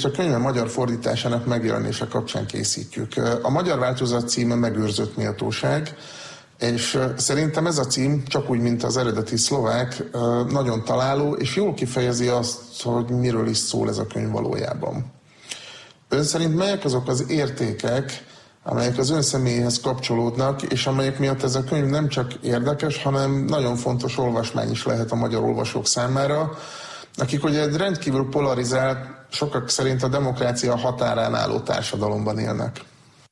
szereplést a könyve magyar fordításának megjelenése kapcsán készítjük. A magyar változat címe Megőrzött méltóság, és szerintem ez a cím, csak úgy, mint az eredeti szlovák, nagyon találó, és jól kifejezi azt, hogy miről is szól ez a könyv valójában. Ön szerint melyek azok az értékek, amelyek az ön személyéhez kapcsolódnak, és amelyek miatt ez a könyv nem csak érdekes, hanem nagyon fontos olvasmány is lehet a magyar olvasók számára, akik ugye egy rendkívül polarizált, sokak szerint a demokrácia határán álló társadalomban élnek.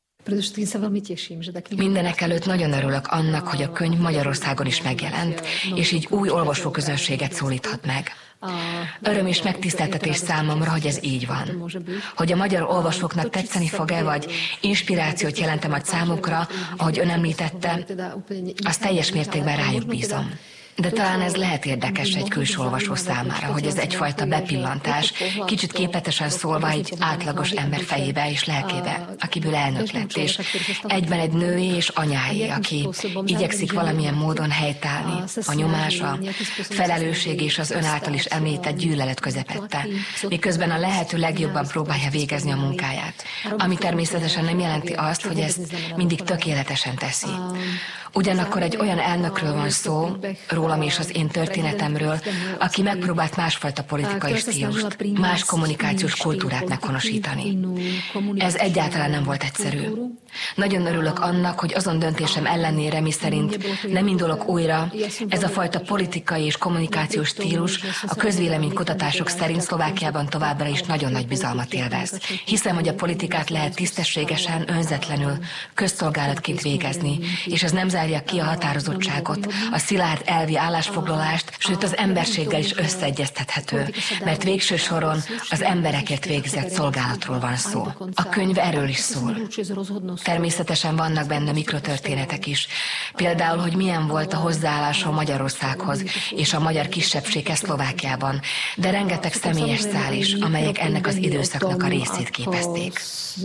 Mindenek előtt nagyon örülök annak, hogy a könyv Magyarországon is megjelent, és így új olvasóközönséget szólíthat meg. Öröm és megtiszteltetés számomra, hogy ez így van. Hogy a magyar olvasóknak tetszeni fog-e, vagy inspirációt jelent-e majd számukra, ahogy ön említette, azt teljes mértékben rájuk bízom. De talán ez lehet érdekes egy külső olvasó számára, hogy ez egyfajta bepillantás, kicsit képletesen szólva egy átlagos ember fejébe és lelkébe, akiből elnök lett, és egyben egy női és anyái, aki igyekszik valamilyen módon helytállni a nyomás, a felelősség és az ön által is említett gyűlölet közepette, miközben a lehető legjobban próbálja végezni a munkáját, ami természetesen nem jelenti azt, hogy ezt mindig tökéletesen teszi. Ugyanakkor egy olyan elnökről van szó, rólam és az én történetemről, aki megpróbált másfajta politikai stílust, más kommunikációs kultúrát meghonosítani. Ez egyáltalán nem volt egyszerű. Nagyon örülök annak, hogy azon döntésem ellenére, miszerint nem indulok újra, ez a fajta politikai és kommunikációs stílus a közvéleménykutatások szerint Szlovákiában továbbra is nagyon nagy bizalmat élvez. Hiszem, hogy a politikát lehet tisztességesen, önzetlenül, közszolgálatként végezni, és ez nem zárja ki a határozottságot, a szilárd elvi állásfoglalást, sőt az emberséggel is összeegyeztethető, mert végső soron az emberekért végzett szolgálatról van szó. A könyv erről is szól. Természetesen vannak benne mikrotörténetek is. Például, hogy milyen volt a hozzáállása Magyarországhoz és a magyar kisebbséghez Szlovákiában, de rengeteg személyes szál is, amelyek ennek az időszaknak a részét képezték.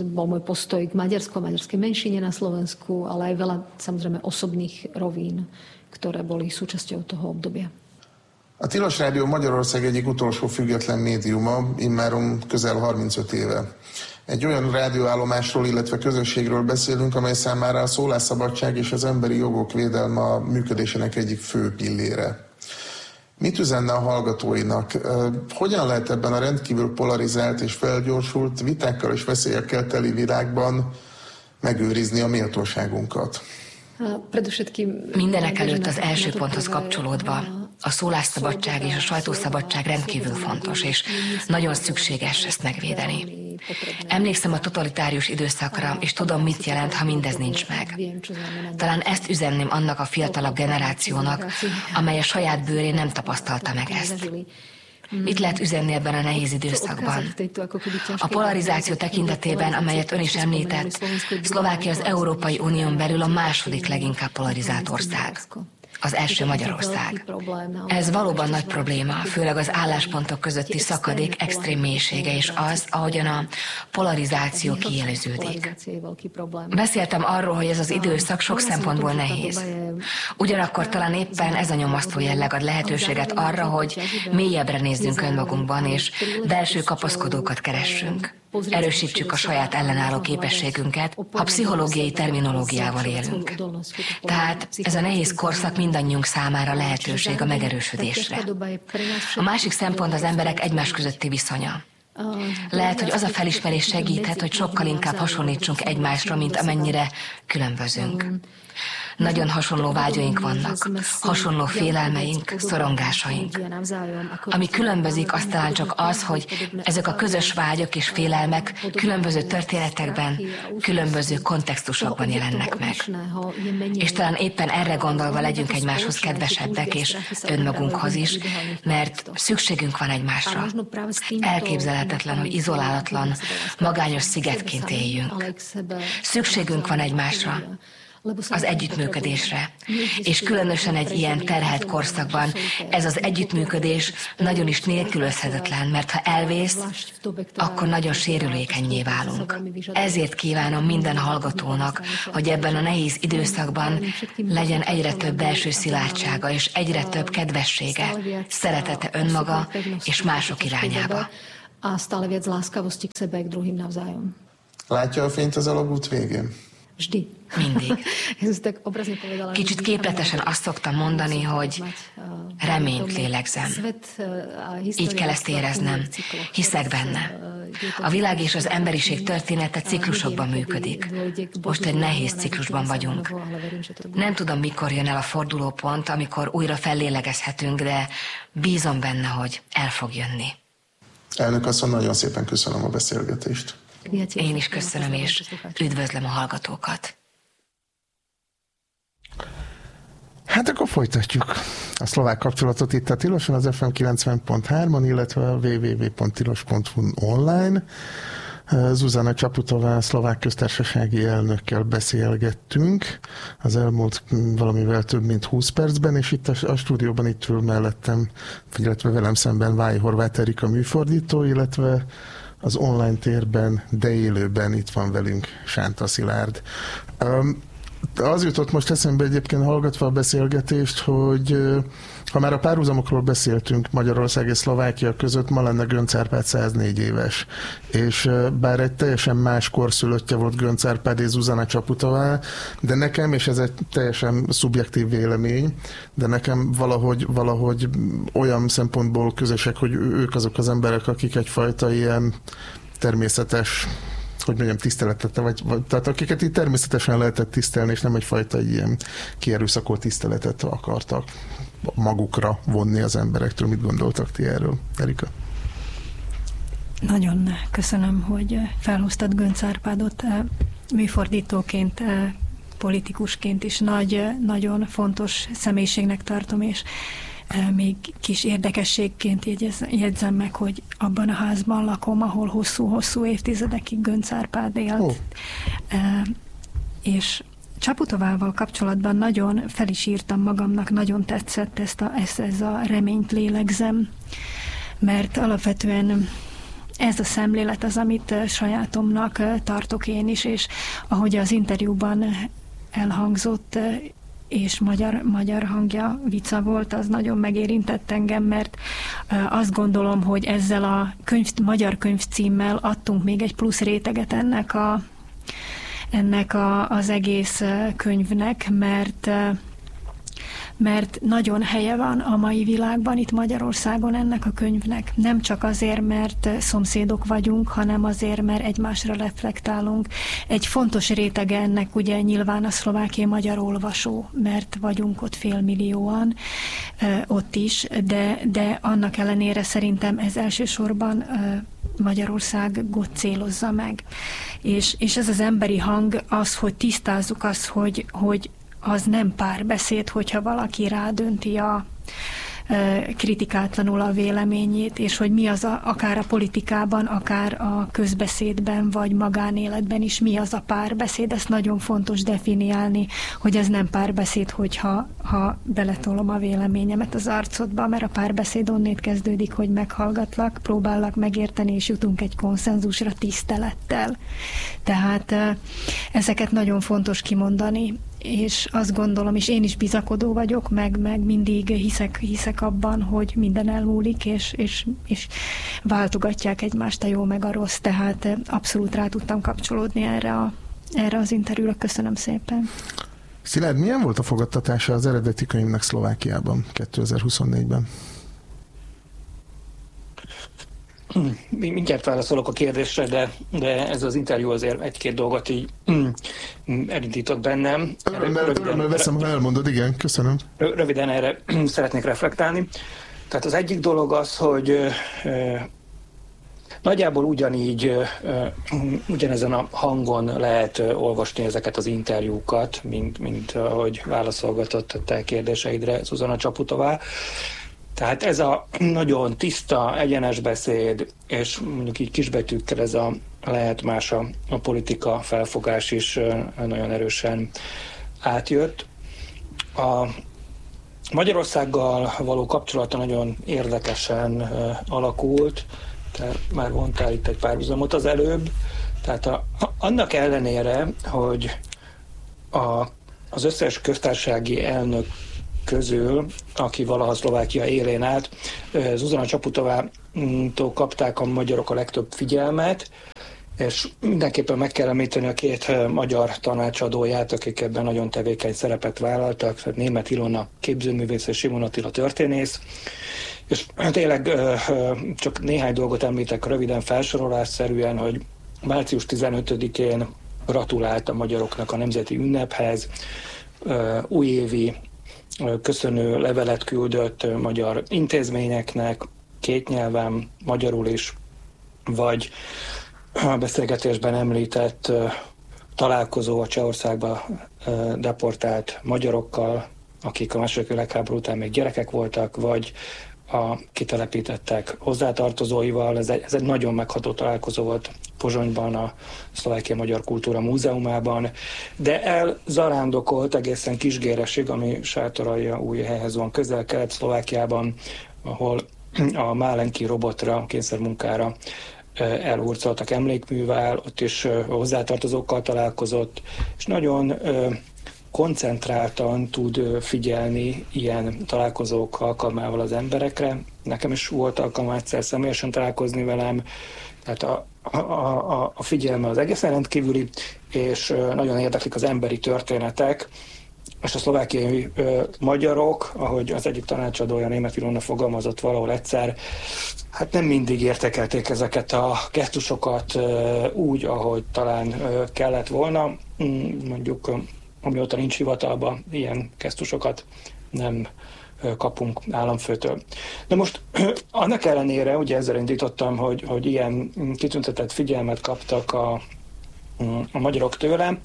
A Tilos Rádió Magyarország egyik utolsó független médiuma, immáron közel 35 éve. Egy olyan rádióállomásról, illetve közösségről beszélünk, amely számára a szólásszabadság és az emberi jogok védelme a működésének egyik fő pillére. Mit üzenne a hallgatóinak? Hogyan lehet ebben a rendkívül polarizált és felgyorsult, vitákkal és veszélyekkel teli világban megőrizni a méltóságunkat? Mindenek előtt az első ponthoz kapcsolódva, a szólásszabadság és a sajtószabadság rendkívül fontos, és nagyon szükséges ezt megvédeni. Emlékszem a totalitárius időszakra, és tudom, mit jelent, ha mindez nincs meg. Talán ezt üzenném annak a fiatalabb generációnak, amely a saját bőrén nem tapasztalta meg ezt. Mit lehet üzenni ebben a nehéz időszakban? A polarizáció tekintetében, amelyet ön is említett, Szlovákia az Európai Unión belül a második leginkább polarizált ország. Az első Magyarország. Ez valóban nagy probléma, főleg az álláspontok közötti szakadék extrém mélysége, és az, ahogyan a polarizáció kiéleződik. Beszéltem arról, hogy ez az időszak sok szempontból nehéz. Ugyanakkor talán éppen ez a nyomasztó jelleg ad lehetőséget arra, hogy mélyebbre nézzünk önmagunkban, és belső kapaszkodókat keressünk. Erősítsük a saját ellenálló képességünket, ha pszichológiai terminológiával élünk. Tehát ez a nehéz korszak mindannyiunk számára lehetőség a megerősödésre. A másik szempont az emberek egymás közötti viszonya. Lehet, hogy az a felismerés segíthet, hogy sokkal inkább hasonlítsunk egymásra, mint amennyire különbözünk. Nagyon hasonló vágyaink vannak, hasonló félelmeink, szorongásaink. Ami különbözik, az talán csak az, hogy ezek a közös vágyak és félelmek különböző történetekben, különböző kontextusokban jelennek meg. És talán éppen erre gondolva legyünk egymáshoz kedvesebbek, és önmagunkhoz is, mert szükségünk van egymásra. Elképzelhetetlen, hogy izolálatlan, magányos szigetként éljünk. Szükségünk van egymásra, az együttműködésre. És különösen egy ilyen terhelt korszakban ez az együttműködés nagyon is nélkülözhetetlen, mert ha elvész, akkor nagyon sérülékennyé válunk. Ezért kívánom minden hallgatónak, hogy ebben a nehéz időszakban legyen egyre több belső szilárdsága és egyre több kedvessége, szeretete önmaga és mások irányába. a stále viac láskavosti k sebe, k druhým navzájom. Látja a fényt az alagút végén? Vždy. Mindig. Kicsit képletesen azt szoktam mondani, hogy reményt lélegzem. Így kell ezt éreznem. Hiszek benne. A világ és az emberiség története ciklusokban működik. Most egy nehéz ciklusban vagyunk. Nem tudom, mikor jön el a fordulópont, amikor újra fellélegezhetünk, de bízom benne, hogy el fog jönni. Elnök asszony, nagyon szépen köszönöm a beszélgetést. Én is köszönöm, és üdvözlöm a hallgatókat. Hát akkor folytatjuk a szlovák kapcsolatot itt a Tiloson, az FM 90.3-on, illetve a www.tilos.hu online. Zuzana Čaputová, szlovák köztársasági elnökkel beszélgettünk az elmúlt valamivel több mint 20 percben, és itt a stúdióban itt ül mellettem, illetve velem szemben Váj Horváth Erika műfordító, illetve az online térben, de élőben itt van velünk Sánta Szilárd. Az jutott most eszembe egyébként hallgatva a beszélgetést, hogy ha már a párhuzamokról beszéltünk Magyarország és Szlovákia között, ma lenne Göncz Árpád 104 éves. És bár egy teljesen más korszülöttje volt Göncz Árpád és Zuzana Čaputová, de nekem, és ez egy teljesen szubjektív vélemény, de nekem valahogy olyan szempontból közösek, hogy ők azok az emberek, akik egyfajta ilyen természetes, hogy mondjam, tiszteletet, tehát akiket így természetesen lehetett tisztelni, és nem egyfajta ilyen kierőszakolt tiszteletet akartak magukra vonni az emberektől. Mit gondoltak ti erről, Erika? Nagyon köszönöm, hogy felhoztad Göncz Árpádot műfordítóként, politikusként is nagyon fontos személyiségnek tartom, és még kis érdekességként jegyzem meg, hogy abban a házban lakom, ahol hosszú-hosszú évtizedekig Göncz Árpád élt. És Čaputovával kapcsolatban nagyon fel is írtam magamnak, nagyon tetszett ez a reményt lélegzem, mert alapvetően ez a szemlélet az, amit sajátomnak tartok én is, és ahogy az interjúban elhangzott, és magyar hangja Vica volt, az nagyon megérintett engem, mert azt gondolom, hogy ezzel a magyar könyvcímmel adtunk még egy plusz réteget ennek az egész könyvnek, mert nagyon helye van a mai világban, itt Magyarországon ennek a könyvnek. Nem csak azért, mert szomszédok vagyunk, hanem azért, mert egymásra reflektálunk. Egy fontos rétege ennek ugye nyilván a szlovákiai magyar olvasó, mert vagyunk ott félmillióan ott is, de annak ellenére szerintem ez elsősorban Magyarországot célozza meg. És ez az emberi hang az, hogy tisztázzuk azt, hogy az nem párbeszéd, hogyha valaki rádönti kritikátlanul a véleményét, és hogy mi az akár a politikában, akár a közbeszédben, vagy magánéletben is mi az a párbeszéd. Ezt nagyon fontos definiálni, hogy ez nem párbeszéd, hogyha beletolom a véleményemet az arcodba, mert a párbeszéd onnét kezdődik, hogy meghallgatlak, próbállak megérteni, és jutunk egy konszenzusra tisztelettel. Tehát ezeket nagyon fontos kimondani, és azt gondolom, és én is bizakodó vagyok, meg mindig hiszek abban, hogy minden elmúlik, és váltogatják egymást a jó meg a rossz, tehát abszolút rá tudtam kapcsolódni erre az interjúra. Köszönöm szépen. Szilárd, milyen volt a fogadtatása az eredeti könyvnek Szlovákiában 2024-ben? Mindjárt válaszolok a kérdésre, de ez az interjú azért egy-két dolgot így elindított bennem. Örömmel veszem, ha elmondod, igen, köszönöm. Röviden erre szeretnék reflektálni. Tehát az egyik dolog az, hogy nagyjából ugyanezen a hangon lehet olvasni ezeket az interjúkat, mint ahogy válaszolgatott a te kérdéseidre Zuzana Čaputová. Tehát ez a nagyon tiszta, egyenes beszéd, és mondjuk így kisbetűkkel ez a lehet más a politika felfogás is nagyon erősen átjött. A Magyarországgal való kapcsolata nagyon érdekesen alakult, te már mondtál itt egy párhuzamot az előbb, tehát annak ellenére, hogy az összes köztársasági elnök közül, aki valaha Szlovákia élén állt, Zuzana Čaputovától kapták a magyarok a legtöbb figyelmet, és mindenképpen meg kell említeni a két magyar tanácsadóját, akik ebben nagyon tevékeny szerepet vállaltak, Németh Ilona képzőművész és Simon Attila történész. És tényleg csak néhány dolgot említek röviden felsorolásszerűen, hogy március 15-én gratulált a magyaroknak a nemzeti ünnephez, újévi köszönő levelet küldött magyar intézményeknek, két nyelven, magyarul is, vagy a beszélgetésben említett találkozó a Csehországba deportált magyarokkal, akik a második világháború után még gyerekek voltak, vagy a kitelepítettek hozzátartozóival. Ez egy nagyon megható találkozó volt Pozsonyban, a Szlovákia Magyar Kultúra Múzeumában, de elzarándokolt egészen Kisgéresig, ami Sátoralja új helyhez van Közel-Kelet-Szlovákiában, ahol a Málenki robotra, kényszermunkára elhurcoltak emlékművel, ott is hozzátartozókkal találkozott, és nagyon koncentráltan tud figyelni ilyen találkozók alkalmával az emberekre. Nekem is volt alkalmam egyszer személyesen találkozni velem, tehát a figyelme az egészen rendkívüli, és nagyon érdeklik az emberi történetek, és a szlovákiai magyarok, ahogy az egyik tanácsadója, Németh Ilona fogalmazott valahol egyszer, hát nem mindig értékelték ezeket a gesztusokat úgy, ahogy talán kellett volna. Mondjuk amióta nincs hivatalban, ilyen gesztusokat nem kapunk államfőtől. De most annak ellenére, ugye ezzel indítottam, hogy ilyen kitüntetett figyelmet kaptak a magyarok tőlem.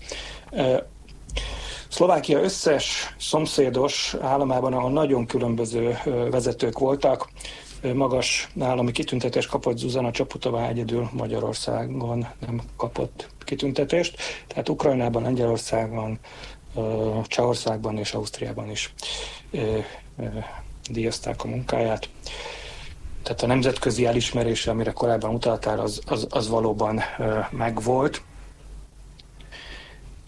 Szlovákia összes szomszédos államában, ahol nagyon különböző vezetők voltak, magas állami kitüntetést kapott. Zuzana Čaputová egyedül Magyarországon nem kapott kitüntetést, tehát Ukrajnában, Lengyelországban, Csehországban és Ausztriában is díjazták a munkáját. Tehát a nemzetközi elismerése, amire korábban utaltál, az valóban megvolt. És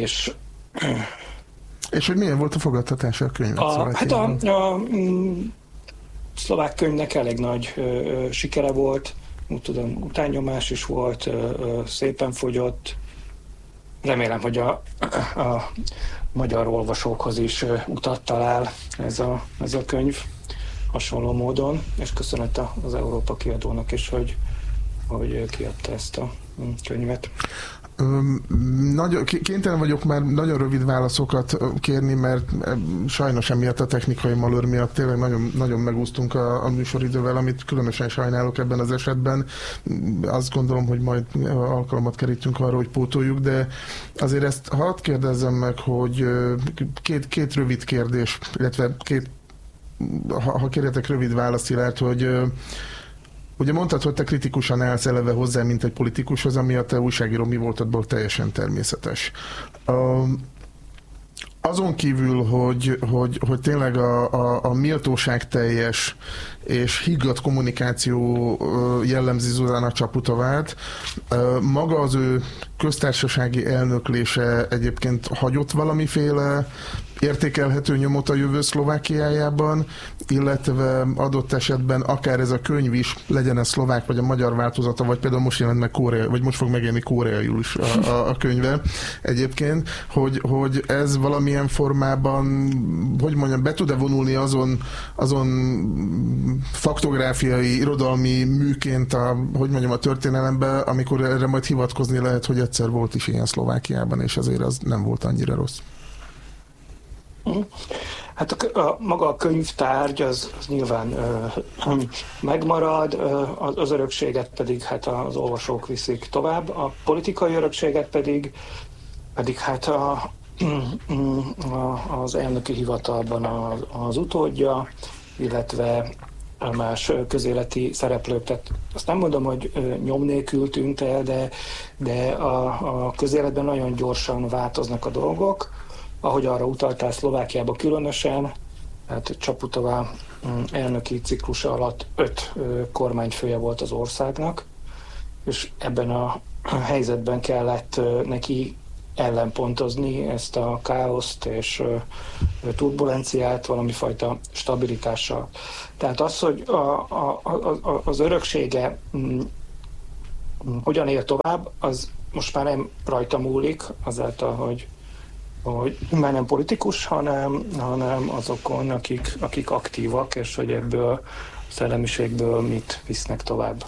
hogy milyen volt a fogadtatása a könyvet? Hát a szlovák könyvnek elég nagy sikere volt, úgy tudom, utánnyomás is volt, szépen fogyott. Remélem, hogy a magyar olvasókhoz is utat talál ez a könyv hasonló módon, és köszönet az Európa kiadónak is, hogy kiadta ezt a könyvet. Kénytelen vagyok már nagyon rövid válaszokat kérni, mert sajnos emiatt a technikai malőr miatt tényleg nagyon, nagyon megúsztunk a műsoridővel, amit különösen sajnálok ebben az esetben. Azt gondolom, hogy majd alkalmat kerítünk arra, hogy pótoljuk, de azért ezt hadd kérdezzem meg, hogy két rövid kérdés, illetve ha kérjetek rövid választ, Szilárd, hogy ugye mondtad, hogy te kritikusan állsz eleve hozzá, mint egy politikushoz, ami a te újságíró mi voltadból teljesen természetes. Azon kívül, hogy tényleg a méltóságteljes és higgadt kommunikáció jellemzi Zuzana Čaputovát, maga az ő köztársasági elnöklése egyébként hagyott valamiféle értékelhető nyomot a jövő Szlovákiájában, illetve adott esetben akár ez a könyv is, legyen ez szlovák vagy a magyar változata, vagy például most jelent meg koreai, vagy most fog megjelenni koreaiul is a könyve egyébként, hogy ez valamilyen formában, hogy mondjam, be tud-e vonulni azon faktográfiai, irodalmi műként a történelembe, amikor erre majd hivatkozni lehet, hogy egyszer volt is ilyen Szlovákiában, és azért az nem volt annyira rossz. Hát maga a könyvtárgy az nyilván megmarad, az örökséget pedig hát az olvasók viszik tovább, a politikai örökséget pedig hát az elnöki hivatalban az utódja, illetve más közéleti szereplők. Tehát azt nem mondom, hogy nyom nélkül tűnt el, de a közéletben nagyon gyorsan változnak a dolgok. Ahogy arra utaltál, Szlovákiában különösen, hát Čaputová elnöki ciklusa alatt 5 kormányfője volt az országnak, és ebben a helyzetben kellett neki ellenpontozni ezt a káoszt és turbulenciát valami fajta stabilitással. Tehát az, hogy az öröksége hogyan él tovább, az most már nem rajta múlik, azáltal, hogy már nem politikus, hanem azokon, akik aktívak, és hogy ebből a szellemiségből mit visznek tovább.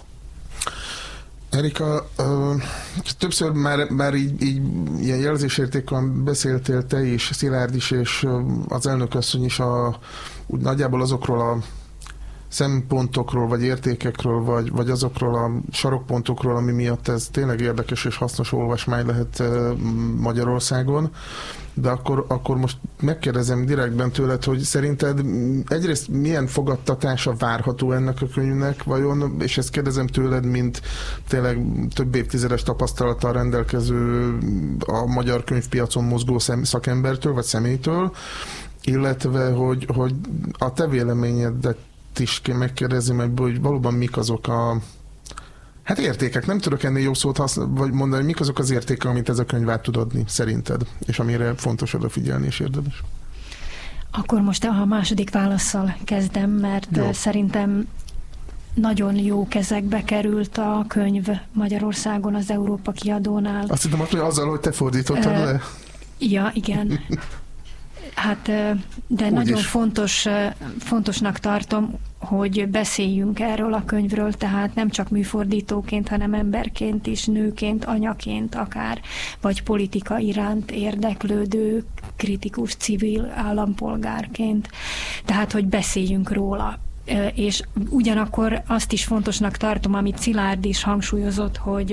Erika, többször már így ilyen jelzésértékben beszéltél te is, Szilárd is, és az elnökasszony is úgy nagyjából azokról a szempontokról, vagy értékekről, vagy azokról a sarokpontokról, ami miatt ez tényleg érdekes és hasznos olvasmány lehet Magyarországon. De akkor most megkérdezem direktben tőled, hogy szerinted egyrészt milyen fogadtatása várható ennek a könyvnek vajon, és ezt kérdezem tőled, mint tényleg több évtizedes tapasztalattal rendelkező a magyar könyvpiacon mozgó szakembertől, vagy személytől, illetve, hogy a te véleményedet is megkérdezem ebből, hogy valóban mik azok a értékek, nem tudok ennél jó szót vagy mondani, mik azok az értékek, amit ez a könyv át tud adni szerinted, és amire fontos odafigyelni és érdemes. Akkor most a második válasszal kezdem, mert jó. Szerintem nagyon jó kezekbe került a könyv Magyarországon az Európa Kiadónál. Azt hittem, hogy azzal, hogy te fordítottad le? Ja, igen. Hát, de úgy nagyon fontosnak tartom, hogy beszéljünk erről a könyvről, tehát nem csak műfordítóként, hanem emberként is, nőként, anyaként akár, vagy politika iránt érdeklődő, kritikus, civil állampolgárként. Tehát, hogy beszéljünk róla. És ugyanakkor azt is fontosnak tartom, amit Szilárd is hangsúlyozott,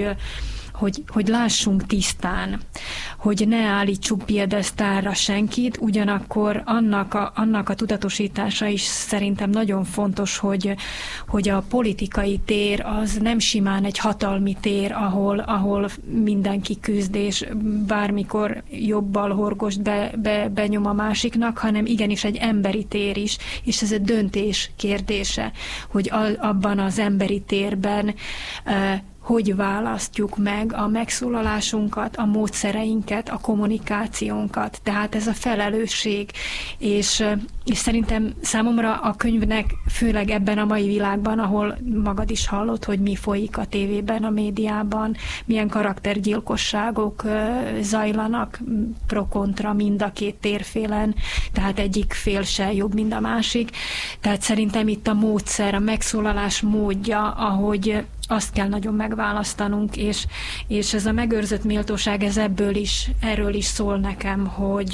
hogy lássunk tisztán, hogy ne állítsuk piedesztálra senkit, ugyanakkor annak a tudatosítása is szerintem nagyon fontos, hogy a politikai tér az nem simán egy hatalmi tér, ahol mindenki küzd, és bármikor jobbal horgost benyom a másiknak, hanem igenis egy emberi tér is, és ez egy döntés kérdése, hogy abban az emberi térben hogy választjuk meg a megszólalásunkat, a módszereinket, a kommunikációnkat. Tehát ez a felelősség. És szerintem számomra a könyvnek, főleg ebben a mai világban, ahol magad is hallod, hogy mi folyik a tévében, a médiában, milyen karaktergyilkosságok zajlanak pro-kontra mind a két térfélen, tehát egyik fél se jobb, mint a másik. Tehát szerintem itt a módszer, a megszólalás módja, ahogy azt kell nagyon megválasztanunk, és ez a megőrzött méltóság, ez erről is szól nekem,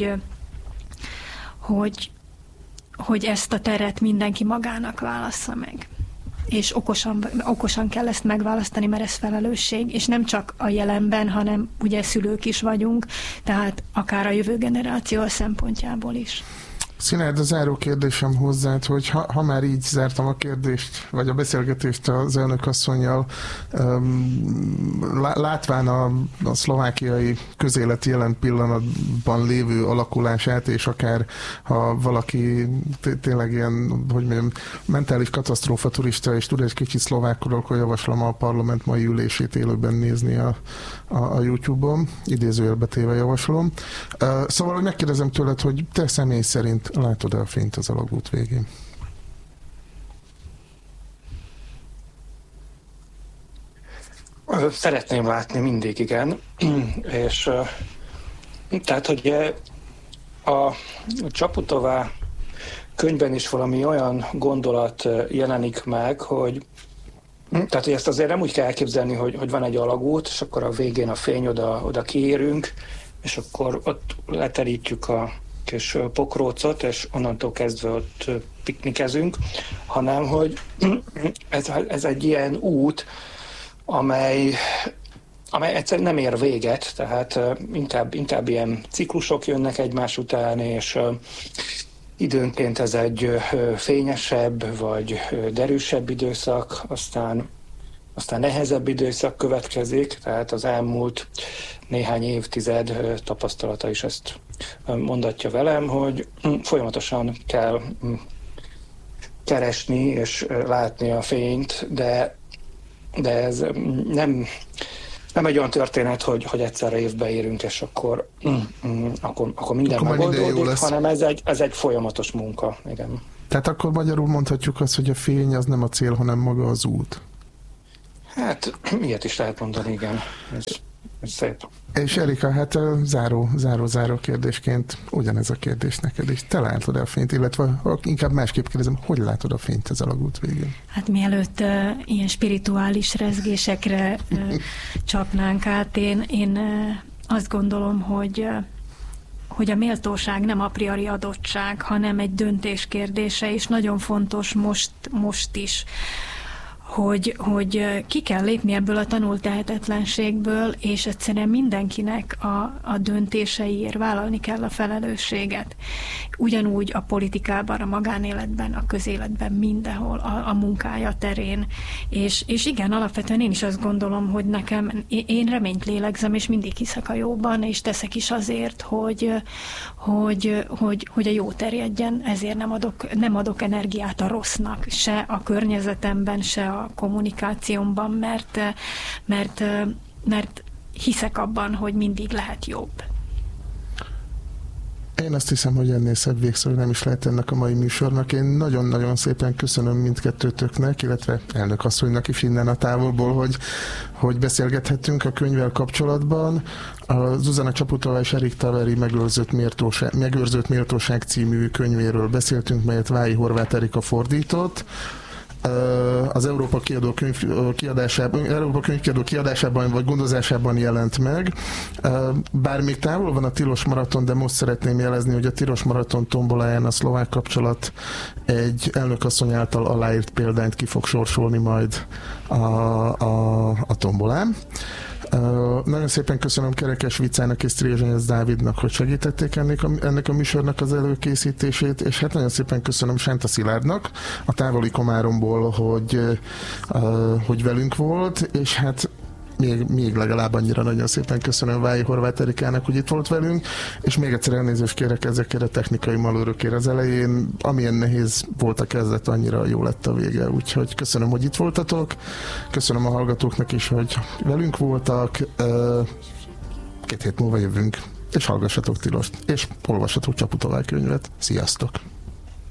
hogy ezt a teret mindenki magának válassza meg. És okosan kell ezt megválasztani, mert ez felelősség, és nem csak a jelenben, hanem ugye szülők is vagyunk, tehát akár a jövő generáció szempontjából is. Szilárd, a záró kérdésem hozzád, hogy ha már így zártam a kérdést, vagy a beszélgetést az elnökasszonnyal, látván a szlovákiai közélet jelen pillanatban lévő alakulását, és akár ha valaki tényleg ilyen, hogy mondjam, mentális katasztrófa turista, és tud egy kicsit szlovákról, akkor javaslom a parlament mai ülését élőben nézni a YouTube-on, idézőjelbe téve javaslom. Szóval, hogy megkérdezem tőled, hogy te személy szerint látod-e a fényt az alagút végén? Szeretném látni mindig, igen. És tehát, hogy a Csaputová könyvben is valami olyan gondolat jelenik meg, hogy tehát, hogy ezt azért nem úgy kell elképzelni, hogy van egy alagút, és akkor a végén a fény oda kiérünk, és akkor ott leterítjük a kis pokrócot, és onnantól kezdve ott piknikezünk, hanem hogy ez egy ilyen út, amely egyszerűen nem ér véget, tehát inkább ilyen ciklusok jönnek egymás után, és időnként ez egy fényesebb vagy derűsebb időszak, aztán nehezebb időszak következik, tehát az elmúlt néhány évtized tapasztalata is ezt mondatja velem, hogy folyamatosan kell keresni és látni a fényt, de ez nem egy olyan történet, hogy egyszerre évbe érünk, és akkor minden megoldódik, hanem ez egy folyamatos munka. Igen. Tehát akkor magyarul mondhatjuk azt, hogy a fény az nem a cél, hanem maga az út. Hát, ilyet is lehet mondani, igen. Ez szép. És Erika, hát záró kérdésként ugyanez a kérdés neked is. Te látod a fényt, illetve inkább másképp kérdezem, hogy látod a fényt az alagút végén? Hát mielőtt ilyen spirituális rezgésekre csapnánk át, én azt gondolom, hogy a méltóság nem a priori adottság, hanem egy döntés kérdése, és nagyon fontos most is, hogy ki kell lépni ebből a tanult tehetetlenségből, és egyszerűen mindenkinek a döntéseiért vállalni kell a felelősséget. Ugyanúgy a politikában, a magánéletben, a közéletben, mindenhol, a munkája terén. És igen, alapvetően én is azt gondolom, hogy én reményt lélegzem, és mindig hiszek a jóban, és teszek is azért, hogy a jó terjedjen, ezért nem adok energiát a rossznak, se a környezetemben, se a kommunikációmban, mert hiszek abban, hogy mindig lehet jobb. Én azt hiszem, hogy ennél szebb végszó nem is lehet ennek a mai műsornak. Én nagyon-nagyon szépen köszönöm mindkettőtöknek, illetve elnök asszonynak is innen a távolból, hogy beszélgethettünk a könyvvel kapcsolatban. A Zuzana Csaputová és Erik Taveri Megőrzött Méltóság című könyvéről beszéltünk, melyet Vályi Horváth Erika fordított. Az Európa Könyvkiadó kiadásában vagy gondozásában jelent meg. Bár még távol van a Tilos Maraton, de most szeretném jelezni, hogy a Tilos Maraton tomboláján a szlovák kapcsolat egy elnökasszony által aláírt példányt ki fog sorsolni majd a tombolán. Nagyon szépen köszönöm Kerekes Vicának és Sztrézsanyesz Dávidnak, hogy segítették ennek a műsornak az előkészítését, és hát nagyon szépen köszönöm Sánta Szilárdnak a távoli Komáromból, hogy velünk volt, és hát még legalább annyira nagyon szépen köszönöm Vályi Horváth Erikának, hogy itt volt velünk, és még egyszer elnézést kérek ezekért a technikai malőrökért az elején. Amilyen nehéz volt a kezdet, annyira jó lett a vége, úgyhogy köszönöm, hogy itt voltatok, köszönöm a hallgatóknak is, hogy velünk voltak. 2 hét múlva jövünk, és hallgassatok Tilost, és olvassatok Csaputová könyvet. Sziasztok!